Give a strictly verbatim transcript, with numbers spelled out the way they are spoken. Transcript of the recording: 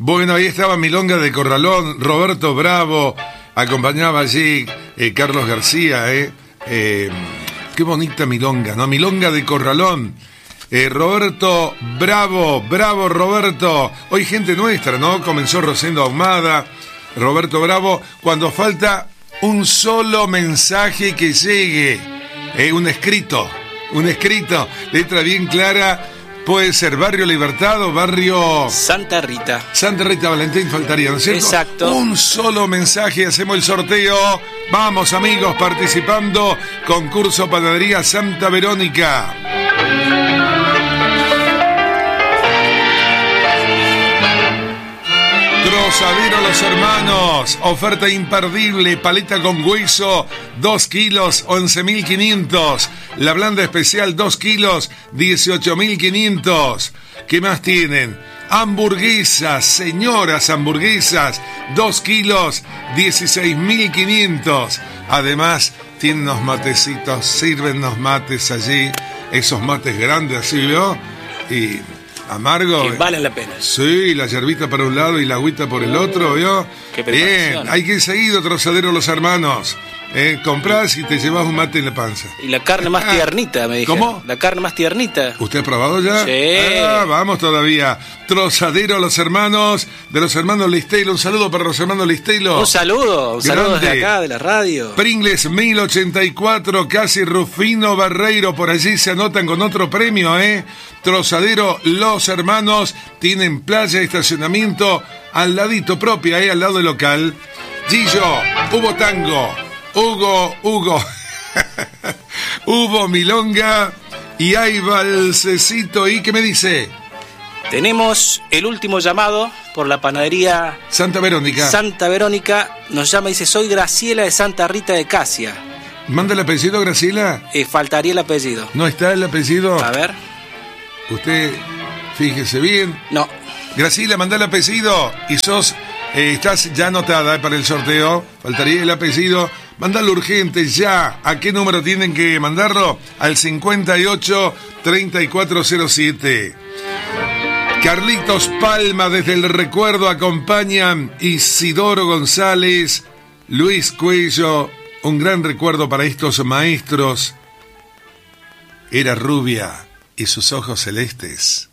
Bueno, ahí estaba Milonga de Corralón, Roberto Bravo, acompañaba allí eh, Carlos García, eh, eh, qué bonita Milonga, ¿no? Milonga de Corralón, eh, Roberto Bravo, bravo Roberto, hoy gente nuestra, ¿no? Comenzó Rosendo Ahumada, Roberto Bravo, cuando falta un solo mensaje que llegue, eh, un escrito, un escrito, letra bien clara. Puede ser Barrio Libertad o Barrio... Santa Rita. Santa Rita Valentín faltaría, ¿no es cierto? Exacto. Un solo mensaje, hacemos el sorteo. Vamos, amigos, participando. Concurso Panadería Santa Verónica. Trozadero Los Hermanos, oferta imperdible, paleta con hueso, dos kilos, once mil quinientos. La blanda especial, dos kilos, dieciocho mil quinientos. ¿Qué más tienen? Hamburguesas, señoras hamburguesas, dos kilos, dieciséis mil quinientos. Además, tienen unos matecitos, sirven los mates allí, esos mates grandes así, ¿vio? Y... amargo. Que valen la pena. Sí, la yerbita para un lado y la agüita por el otro, ¿vio? Qué bien, hay que ir seguido, Trozadero Los Hermanos. Eh, comprás y te llevas un mate en la panza. Y la carne más tiernita, me dijeron. ¿Cómo? La carne más tiernita. ¿Usted ha probado ya? Sí. Ah, vamos todavía. Trozadero Los Hermanos, de los hermanos Listelo. Un saludo para los hermanos Listelo. Un saludo, un saludo Grande. desde acá, de la radio. Pringles mil ochenta y cuatro, casi Rufino Barreiro, por allí se anotan con otro premio, ¿eh? Trozadero Los Hermanos, tienen playa, estacionamiento, al ladito propia, ¿eh? Al lado del local. Gillo, Hugo Tango, Hugo, Hugo, Hugo Milonga, y hay Valsecito, ¿y qué me dice? Tenemos el último llamado por la panadería Santa Verónica. Santa Verónica, nos llama y dice, soy Graciela de Santa Rita de Casia. ¿Manda el apellido, Graciela? Eh, faltaría el apellido. ¿No está el apellido? A ver. Usted, fíjese bien. No. Graciela, manda el apellido y sos, eh, estás ya anotada eh, para el sorteo. Faltaría el apellido. Mándalo urgente ya. ¿A qué número tienen que mandarlo? Al cincuenta y ocho, treinta y cuatro cero siete. Carlitos Palma desde el recuerdo acompañan Isidoro González, Luis Cuello. Un gran recuerdo para estos maestros. Era rubia y sus ojos celestes